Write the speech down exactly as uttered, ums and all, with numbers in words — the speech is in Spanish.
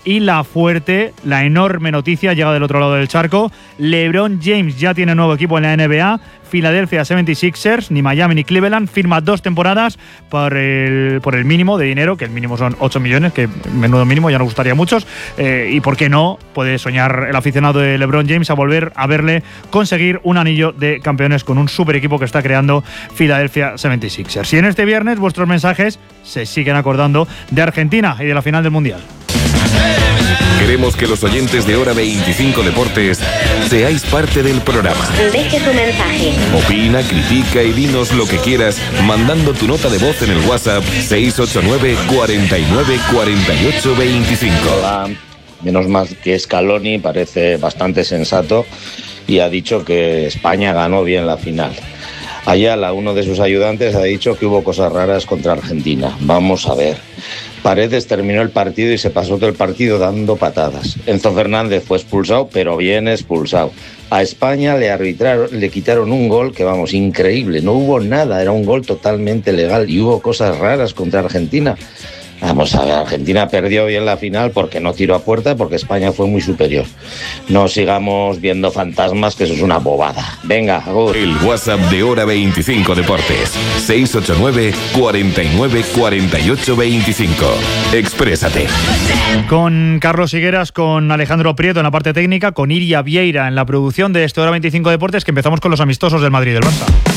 Y la fuerte, la enorme noticia llega del otro lado del charco. LeBron James ya tiene nuevo equipo en la N B A. Philadelphia setenta y seis ers, ni Miami ni Cleveland, firma dos temporadas por el, por el mínimo de dinero, que el mínimo son ocho millones, que menudo mínimo, ya nos gustaría a muchos. Eh, y por qué no, puede soñar el aficionado de LeBron James a volver a verle conseguir un anillo de campeones con un super equipo que está creando Philadelphia setenta y seis ers. Y en este viernes vuestros mensajes se siguen acordando de Argentina y de la final del Mundial. Queremos que los oyentes de Hora veinticinco Deportes seáis parte del programa. Deje tu mensaje. Opina, critica y dinos lo que quieras mandando tu nota de voz en el WhatsApp seis ocho nueve, cuarenta y nueve, cuarenta y ocho, veinticinco. Hola, menos mal que Scaloni parece bastante sensato y ha dicho que España ganó bien la final. Ayala, uno de sus ayudantes, ha dicho que hubo cosas raras contra Argentina. Vamos a ver. Paredes terminó el partido y se pasó todo el partido dando patadas. Enzo Fernández fue expulsado, pero bien expulsado. A España le arbitraron, le quitaron un gol que, vamos, increíble. No hubo nada, era un gol totalmente legal y hubo cosas raras contra Argentina. Vamos a ver, Argentina perdió bien la final porque no tiró a puerta, porque España fue muy superior. No sigamos viendo fantasmas, que eso es una bobada. Venga, agur. El WhatsApp de Hora veinticinco Deportes, seis ocho nueve, cuarenta y nueve, cuarenta y ocho, veinticinco. Exprésate. Con Carlos Higueras, con Alejandro Prieto en la parte técnica, con Iria Vieira en la producción de este Hora veinticinco Deportes, que empezamos con los amistosos del Madrid y del Barça.